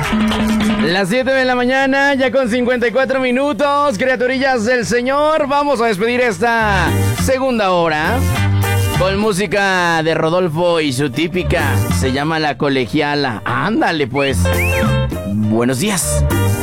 Las 7 de la mañana, ya con 54 minutos, criaturillas del Señor. Vamos a despedir esta segunda hora con música de Rodolfo y su típica. Se llama La Colegiala. Ándale pues. Buenos días.